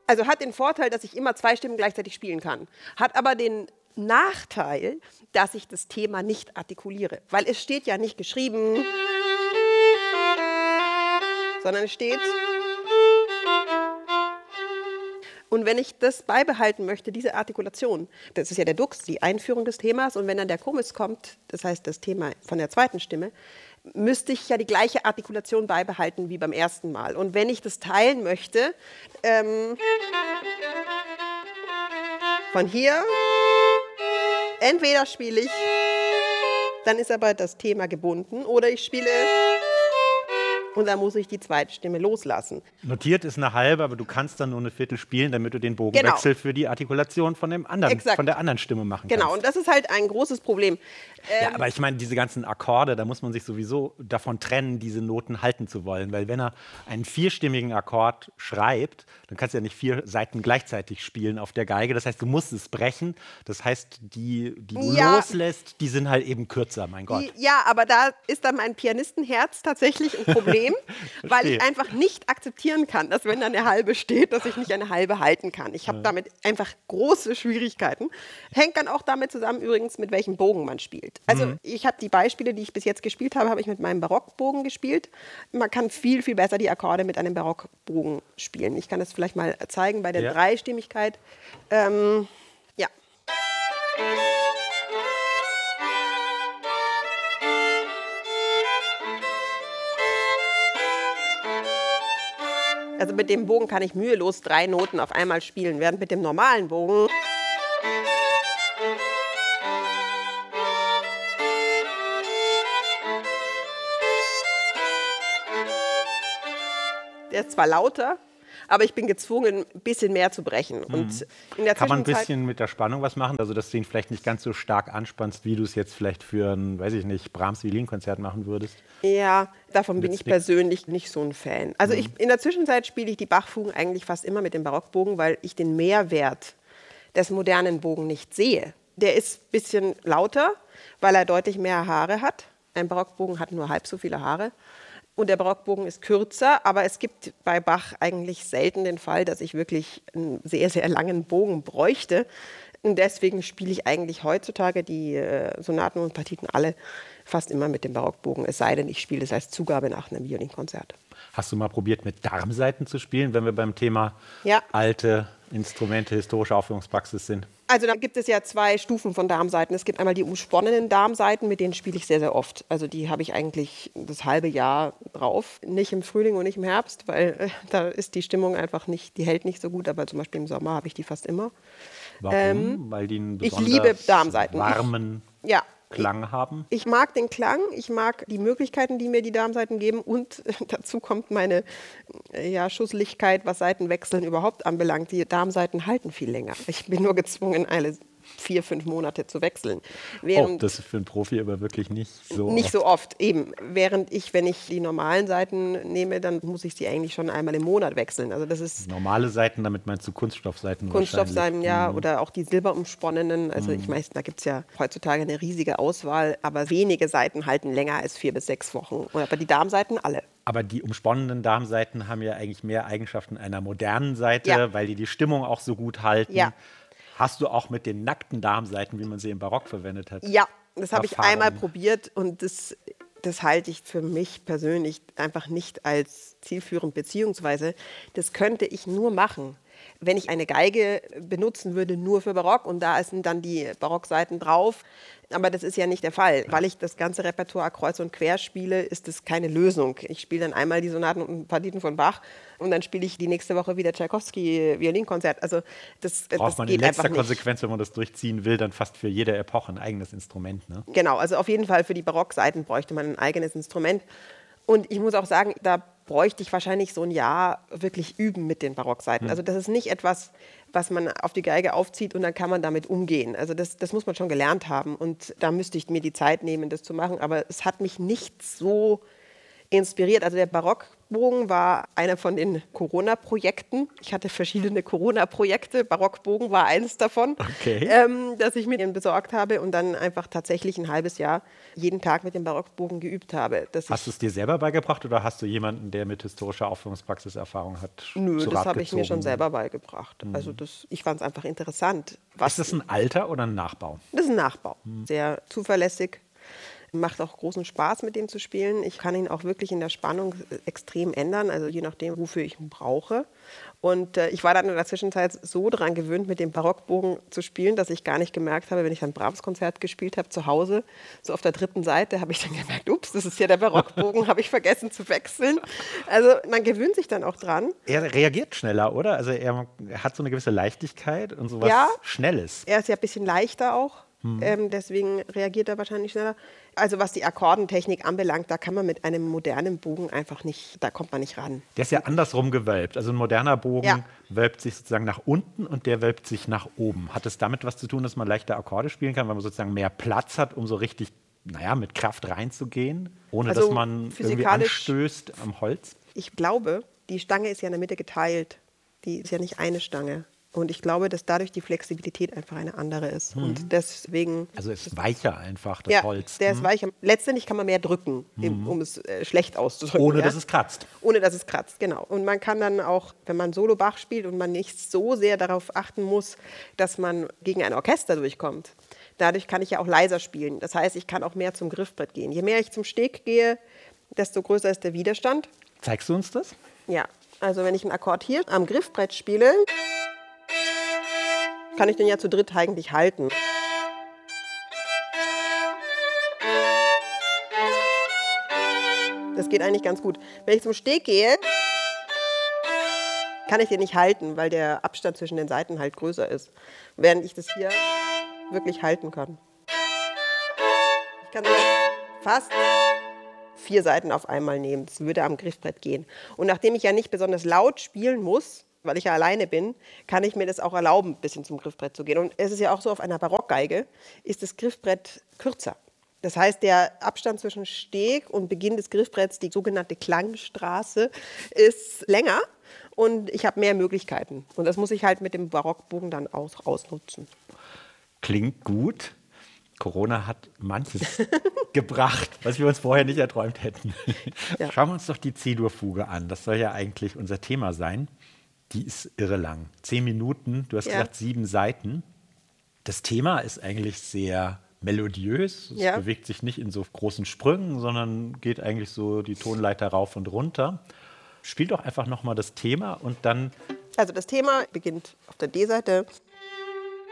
Also hat den Vorteil, dass ich immer 2 Stimmen gleichzeitig spielen kann. Hat aber den Nachteil, dass ich das Thema nicht artikuliere. Weil es steht ja nicht geschrieben, sondern es steht. Und wenn ich das beibehalten möchte, diese Artikulation, das ist ja der Dux, die Einführung des Themas, und wenn dann der Komis kommt, das heißt das Thema von der zweiten Stimme, müsste ich ja die gleiche Artikulation beibehalten wie beim ersten Mal. Und wenn ich das teilen möchte, von hier, entweder spiele ich, dann ist aber das Thema gebunden, oder ich spiele und dann muss ich die zweite Stimme loslassen. Notiert ist eine halbe, aber du kannst dann nur eine Viertel spielen, damit du den Bogenwechsel für die Artikulation von der anderen Stimme machen kannst. Genau, und das ist halt ein großes Problem. Ja, aber ich meine, diese ganzen Akkorde, da muss man sich sowieso davon trennen, diese Noten halten zu wollen. Weil wenn er einen 4-stimmigen Akkord schreibt, dann kannst du ja nicht 4 Seiten gleichzeitig spielen auf der Geige. Das heißt, du musst es brechen. Das heißt, die du loslässt, die sind halt eben kürzer, mein Gott. Ja, aber da ist dann mein Pianistenherz tatsächlich ein Problem, weil ich einfach nicht akzeptieren kann, dass wenn da eine halbe steht, dass ich nicht eine halbe halten kann. Ich habe damit einfach große Schwierigkeiten. Hängt dann auch damit zusammen übrigens, mit welchem Bogen man spielt. Also ich habe die Beispiele, die ich bis jetzt gespielt habe, habe ich mit meinem Barockbogen gespielt. Man kann viel, viel besser die Akkorde mit einem Barockbogen spielen. Ich kann das vielleicht mal zeigen bei der Dreistimmigkeit. Ja. Also mit dem Bogen kann ich mühelos 3 Noten auf einmal spielen, während mit dem normalen Bogen der ist zwar lauter, aber ich bin gezwungen, ein bisschen mehr zu brechen. Und in der Kann man ein bisschen mit der Spannung was machen? Also, dass du ihn vielleicht nicht ganz so stark anspannst, wie du es jetzt vielleicht für ein, weiß ich nicht, Brahms-Violinkonzert machen würdest? Ja, davon bin ich persönlich nicht so ein Fan. Also in der Zwischenzeit spiele ich die Bach-Fugen eigentlich fast immer mit dem Barockbogen, weil ich den Mehrwert des modernen Bogen nicht sehe. Der ist ein bisschen lauter, weil er deutlich mehr Haare hat. Ein Barockbogen hat nur halb so viele Haare. Und der Barockbogen ist kürzer, aber es gibt bei Bach eigentlich selten den Fall, dass ich wirklich einen sehr, sehr langen Bogen bräuchte. Und deswegen spiele ich eigentlich heutzutage die Sonaten und Partiten alle fast immer mit dem Barockbogen. Es sei denn, ich spiele das als Zugabe nach einem Violinkonzert. Hast du mal probiert, mit Darmsaiten zu spielen, wenn wir beim Thema alte Instrumente, historische Aufführungspraxis sind? Also da gibt es ja 2 Stufen von Darmsaiten. Es gibt einmal die umsponnenen Darmsaiten, mit denen spiele ich sehr, sehr oft. Also die habe ich eigentlich das halbe Jahr drauf. Nicht im Frühling und nicht im Herbst, weil da ist die Stimmung einfach nicht, die hält nicht so gut. Aber zum Beispiel im Sommer habe ich die fast immer. Warum? Weil die einen besonders ich liebe Darmsaiten. Warmen Klang haben? Ich mag den Klang, ich mag die Möglichkeiten, die mir die Darmsaiten geben, und dazu kommt meine Schusseligkeit, was Saitenwechseln überhaupt anbelangt. Die Darmsaiten halten viel länger. Ich bin nur gezwungen, alle 4-5 Monate zu wechseln. Das ist für einen Profi aber wirklich nicht so Nicht so oft, eben. Während wenn ich die normalen Saiten nehme, dann muss ich sie eigentlich schon einmal im Monat wechseln. Also das ist normale Saiten, damit meinst du Kunststoffsaiten? Kunststoffsaiten, ja, oder auch die silberumsponnenen. Also ich weiß, da gibt es ja heutzutage eine riesige Auswahl, aber wenige Saiten halten länger als 4 bis 6 Wochen. Aber die Darmsaiten alle. Aber die umsponnenen Darmsaiten haben ja eigentlich mehr Eigenschaften einer modernen Seite, weil die Stimmung auch so gut halten. Ja. Hast du auch mit den nackten Darmsaiten, wie man sie im Barock verwendet hat? Ja, das habe ich einmal probiert, und das halte ich für mich persönlich einfach nicht als zielführend, beziehungsweise das könnte ich nur machen, wenn ich eine Geige benutzen würde, nur für Barock, und da sind dann die Barocksaiten drauf. Aber das ist ja nicht der Fall. Weil ich das ganze Repertoire kreuz und quer spiele, ist das keine Lösung. Ich spiele dann einmal die Sonaten und Partiten von Bach und dann spiele ich die nächste Woche wieder Tschaikowski-Violinkonzert. Also das braucht man geht in letzter einfach nicht. Konsequenz, wenn man das durchziehen will, dann fast für jede Epoche ein eigenes Instrument. Ne? Genau, also auf jeden Fall für die Barocksaiten bräuchte man ein eigenes Instrument. Und ich muss auch sagen, da bräuchte ich wahrscheinlich so ein Jahr wirklich üben mit den Barocksaiten. Also das ist nicht etwas, was man auf die Geige aufzieht und dann kann man damit umgehen. Also das muss man schon gelernt haben, und da müsste ich mir die Zeit nehmen, das zu machen. Aber es hat mich nicht so inspiriert. Also der Barockbogen war einer von den Corona-Projekten. Ich hatte verschiedene Corona-Projekte. Barockbogen war eines davon, dass ich mir den besorgt habe und dann einfach tatsächlich ein halbes Jahr jeden Tag mit dem Barockbogen geübt habe. Hast du es dir selber beigebracht oder hast du jemanden, der mit historischer Aufführungspraxis Erfahrung hat? Nö, das habe ich mir schon selber beigebracht. Also ich fand es einfach interessant. Ist das ein alter oder ein Nachbau? Das ist ein Nachbau. Sehr zuverlässig. Macht auch großen Spaß, mit dem zu spielen. Ich kann ihn auch wirklich in der Spannung extrem ändern, also je nachdem, wofür ich ihn brauche. Und ich war dann in der Zwischenzeit so daran gewöhnt, mit dem Barockbogen zu spielen, dass ich gar nicht gemerkt habe, wenn ich ein Brahms-Konzert gespielt habe zu Hause, so auf der 3. Seite, habe ich dann gemerkt, ups, das ist ja der Barockbogen, habe ich vergessen zu wechseln. Also man gewöhnt sich dann auch dran. Er reagiert schneller, oder? Also er hat so eine gewisse Leichtigkeit und sowas Schnelles. Er ist ja ein bisschen leichter auch. Deswegen reagiert er wahrscheinlich schneller. Also was die Akkordentechnik anbelangt, da kann man mit einem modernen Bogen einfach nicht, da kommt man nicht ran. Der ist ja andersrum gewölbt. Also ein moderner Bogen wölbt sich sozusagen nach unten und der wölbt sich nach oben. Hat es damit was zu tun, dass man leichter Akkorde spielen kann, weil man sozusagen mehr Platz hat, um so richtig, mit Kraft reinzugehen, ohne dass man irgendwie anstößt am Holz? Ich glaube, die Stange ist ja in der Mitte geteilt. Die ist ja nicht eine Stange. Und ich glaube, dass dadurch die Flexibilität einfach eine andere ist. Und deswegen. Also es ist weicher einfach, das Holz. Der ist weicher. Letztendlich kann man mehr drücken, um es schlecht auszudrücken. Ohne dass es kratzt. Ohne dass es kratzt, genau. Und man kann dann auch, wenn man Solo-Bach spielt und man nicht so sehr darauf achten muss, dass man gegen ein Orchester durchkommt. Dadurch kann ich ja auch leiser spielen. Das heißt, ich kann auch mehr zum Griffbrett gehen. Je mehr ich zum Steg gehe, desto größer ist der Widerstand. Zeigst du uns das? Ja, also wenn ich einen Akkord hier am Griffbrett spiele, kann ich den ja zu dritt eigentlich halten. Das geht eigentlich ganz gut. Wenn ich zum Steg gehe, kann ich den nicht halten, weil der Abstand zwischen den Saiten halt größer ist. Während ich das hier wirklich halten kann. Ich kann fast 4 Saiten auf einmal nehmen. Das würde am Griffbrett gehen. Und nachdem ich ja nicht besonders laut spielen muss, weil ich ja alleine bin, kann ich mir das auch erlauben, ein bisschen zum Griffbrett zu gehen. Und es ist ja auch so, auf einer Barockgeige ist das Griffbrett kürzer. Das heißt, der Abstand zwischen Steg und Beginn des Griffbretts, die sogenannte Klangstraße, ist länger und ich habe mehr Möglichkeiten. Und das muss ich halt mit dem Barockbogen dann ausnutzen. Klingt gut. Corona hat manches gebracht, was wir uns vorher nicht erträumt hätten. Ja. Schauen wir uns doch die C-Dur-Fuge an. Das soll ja eigentlich unser Thema sein. Die ist irre lang. 10 Minuten, du hast gesagt 7 Seiten. Das Thema ist eigentlich sehr melodiös. Es bewegt sich nicht in so großen Sprüngen, sondern geht eigentlich so die Tonleiter rauf und runter. Spiel doch einfach nochmal das Thema und dann... Also das Thema beginnt auf der D-Seite.